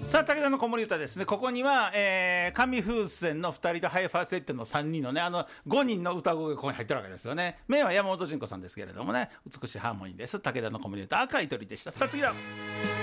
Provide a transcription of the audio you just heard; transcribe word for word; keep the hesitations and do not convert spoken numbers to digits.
さあ武田の子守歌ですね。ここには、えー、紙風船のふたりとハイファーセットのさんにんのね、あのごにんの歌声がここに入ってるわけですよね。メインは山本純子さんですけれどもね、美しいハーモニーです。武田の子守歌赤い鳥でした。さあ次だ。